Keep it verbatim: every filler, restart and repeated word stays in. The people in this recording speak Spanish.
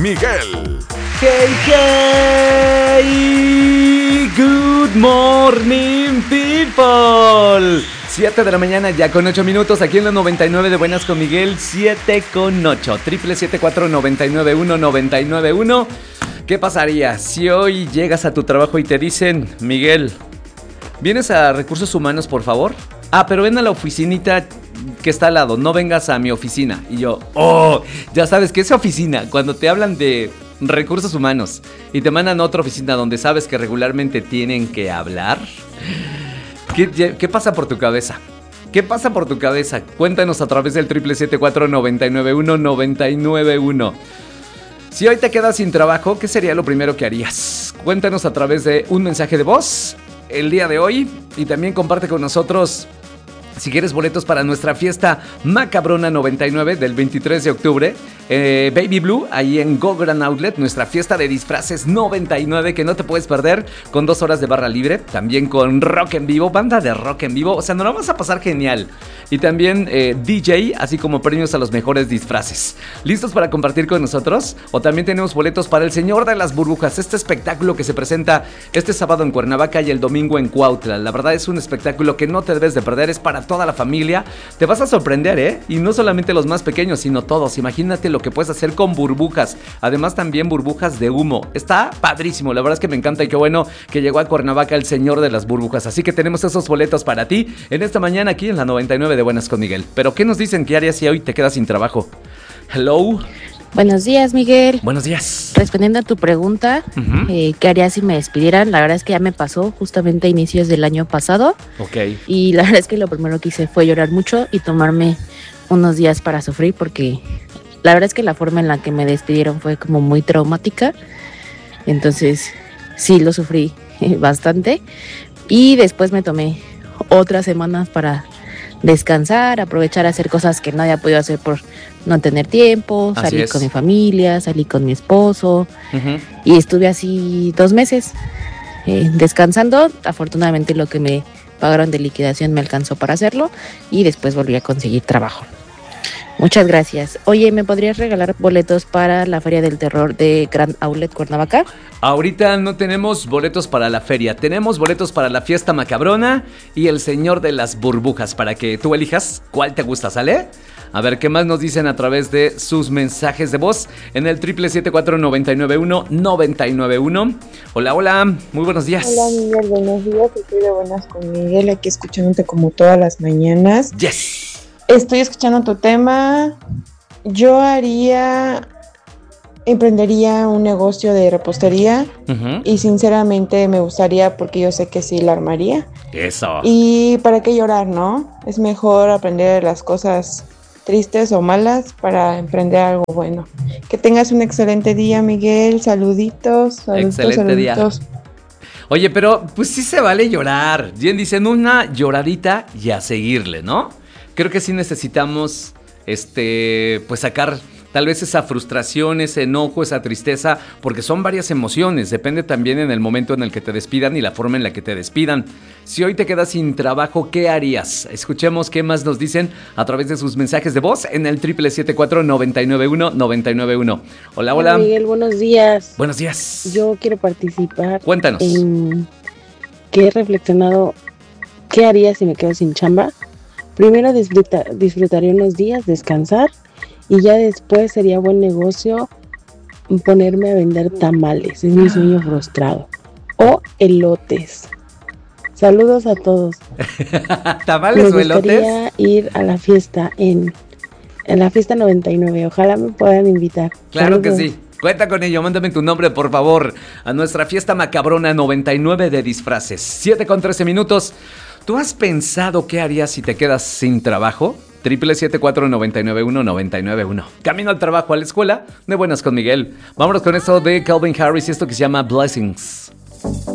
Miguel. Hey, hey, good morning, people. siete de la mañana, ya con ocho minutos, aquí en la noventa y nueve de Buenas con Miguel, siete con ocho, triple siete cuatro nueve nueve uno nueve nueve uno. ¿Qué pasaría si hoy llegas a tu trabajo y te dicen, Miguel, ¿vienes a Recursos Humanos, por favor? Ah, pero ven a la oficinita que está al lado, no vengas a mi oficina. Y yo, oh, ya sabes que esa oficina, cuando te hablan de Recursos Humanos y te mandan a otra oficina donde sabes que regularmente tienen que hablar, ¿qué, qué pasa por tu cabeza? ¿Qué pasa por tu cabeza? Cuéntanos a través del triple siete cuatro nueve nueve uno nueve nueve uno. Si hoy te quedas sin trabajo, ¿qué sería lo primero que harías? Cuéntanos a través de un mensaje de voz el día de hoy y también comparte con nosotros si quieres boletos para nuestra fiesta Macabrona noventa y nueve del veintitrés de octubre, eh, Baby Blue, ahí en Go Grand Outlet, nuestra fiesta de disfraces noventa y nueve que no te puedes perder, con dos horas de barra libre, también con rock en vivo, banda de rock en vivo, o sea, nos lo vamos a pasar genial. Y también eh, D J, así como premios a los mejores disfraces. ¿Listos para compartir con nosotros? O también tenemos boletos para El Señor de las Burbujas, este espectáculo que se presenta este sábado en Cuernavaca y el domingo en Cuautla. La verdad es un espectáculo que no te debes de perder, es para toda la familia. Te vas a sorprender, ¿eh? Y no solamente los más pequeños, sino todos. Imagínate lo que puedes hacer con burbujas. Además también burbujas de humo. Está padrísimo, la verdad es que me encanta y qué bueno que llegó a Cuernavaca el Señor de las Burbujas. Así que tenemos esos boletos para ti en esta mañana aquí en la noventa y nueve de Buenas con Miguel. Pero ¿qué nos dicen? ¿Qué harías si hoy te quedas sin trabajo? Hello. Buenos días, Miguel. Buenos días. Respondiendo a tu pregunta, uh-huh. eh, ¿qué haría si me despidieran? La verdad es que ya me pasó justamente a inicios del año pasado. Ok. Y la verdad es que lo primero que hice fue llorar mucho y tomarme unos días para sufrir porque la verdad es que la forma en la que me despidieron fue como muy traumática. Entonces, sí, lo sufrí bastante. Y después me tomé otras semanas para descansar, aprovechar a hacer cosas que no había podido hacer por no tener tiempo, así salí es. Con mi familia, salí con mi esposo uh-huh. y estuve así dos meses eh, descansando. Afortunadamente lo que me pagaron de liquidación me alcanzó para hacerlo y después volví a conseguir trabajo. Muchas gracias. Oye, ¿me podrías regalar boletos para la Feria del Terror de Grand Outlet Cuernavaca? Ahorita no tenemos boletos para la feria, tenemos boletos para la fiesta macabrona y el Señor de las Burbujas, para que tú elijas cuál te gusta, ¿sale? A ver, ¿qué más nos dicen a través de sus mensajes de voz en el triple siete cuatro nueve nueve uno nueve nueve uno? Hola, hola, muy buenos días. Hola, Miguel, buenos días, estoy de Buenas con Miguel, aquí escuchándote como todas las mañanas. Yes. Estoy escuchando tu tema. Yo haría, emprendería un negocio de repostería uh-huh. y sinceramente me gustaría porque yo sé que sí la armaría. Eso. Y para qué llorar, ¿no? Es mejor aprender las cosas tristes o malas para emprender algo bueno. Que tengas un excelente día, Miguel. Saluditos. saluditos excelente saluditos. día. Oye, pero pues sí se vale llorar. Bien dicen, una lloradita y a seguirle, ¿no? Creo que sí necesitamos, este, pues sacar tal vez esa frustración, ese enojo, esa tristeza, porque son varias emociones. Depende también en el momento en el que te despidan y la forma en la que te despidan. Si hoy te quedas sin trabajo, ¿qué harías? Escuchemos qué más nos dicen a través de sus mensajes de voz en el triple siete cuatro nueve nueve uno nueve nueve uno. Hola, hola. Hola, Miguel, buenos días. Buenos días. Yo quiero participar. Cuéntanos. En que he reflexionado, ¿qué haría si me quedo sin chamba? Primero disfruta, disfrutaría unos días, descansar y ya después sería buen negocio ponerme a vender tamales, es mi sueño frustrado, o elotes. Saludos a todos. ¿Tamales o elotes? Me gustaría ir a la fiesta en, en la fiesta noventa y nueve, ojalá me puedan invitar. Claro Saludos. que sí. Cuenta con ello, mándame tu nombre, por favor, a nuestra fiesta macabrona noventa y nueve de disfraces. siete con trece minutos. ¿Tú has pensado qué harías si te quedas sin trabajo? triple siete cuatro nueve nueve uno nueve nueve uno. Camino al trabajo, a la escuela, de Buenas con Miguel. Vámonos con esto de Calvin Harris y esto que se llama Blessings.